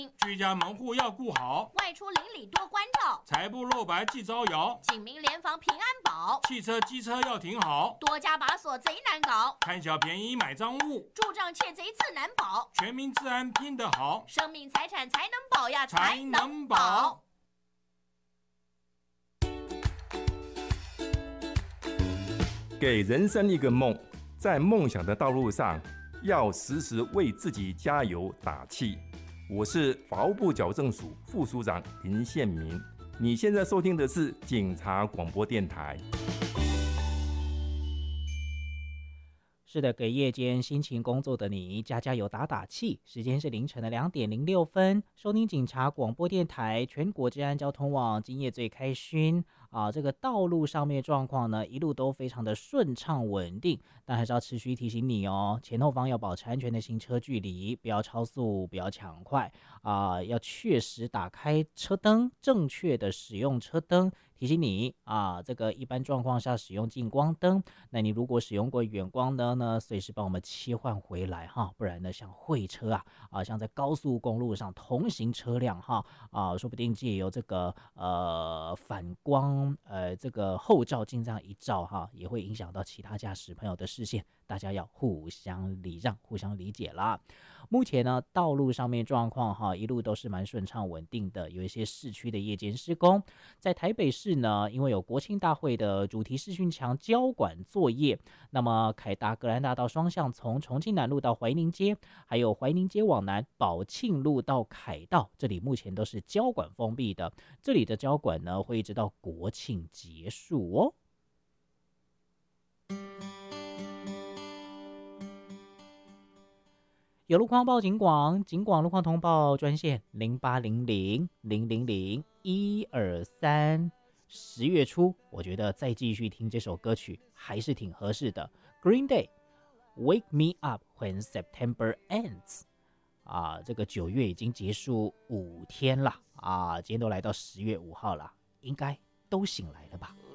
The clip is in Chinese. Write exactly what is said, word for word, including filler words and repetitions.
居家门户要顾好， 外出邻里多关照， 财不露白忌招摇， 警民联防平安保， 汽车机车要停好， 多加把锁贼难搞， 贪小便宜买赃物， 助障窃贼自难保， 全民治安拼得好， 生命财产才能保呀， 才能保。 给人生一个梦，在梦想的道路上，要时时为自己加油打气。我是法务部矫正署副署长林宪民，你现在收听的是警察广播电台。 是的，给夜间辛勤工作的你加加油打打气。时间是凌晨的两点零六分，收听警察广播电台全国治安交通网，今夜最开勋啊，这个道路上面状况呢，一路都非常的顺畅稳定，但还是要持续提醒你哦，前后方要保持安全的行车距离，不要超速，不要抢快啊，要确实打开车灯，正确的使用车灯。提醒你啊，这个一般状况下使用近光灯，那你如果使用过远光灯呢，随时帮我们切换回来哈，不然呢，像会车啊啊，像在高速公路上同行车辆哈啊，说不定借由这个呃反光呃这个后照镜这样一照哈，也会影响到其他驾驶朋友的视线，大家要互相礼让、互相理解啦。目前呢，道路上面状况哈，一路都是蛮顺畅稳定的，有一些市区的夜间施工，在台北市呢，因为有国庆大会的主题视讯墙交管作业，那么凯达格兰大道双向从重庆南路到怀宁街，还有怀宁街往南宝庆路到凯道，这里目前都是交管封闭的，这里的交管呢会一直到国庆结束哦。有路况报警广，警广路况通报专线零八零零零零零一二三。十月初，我觉得再继续听这首歌曲还是挺合适的。Green Day Wake Me Up When September Ends 啊，这个九月已经结束五天了啊，今天都来到十月五号了，应该都醒来了吧？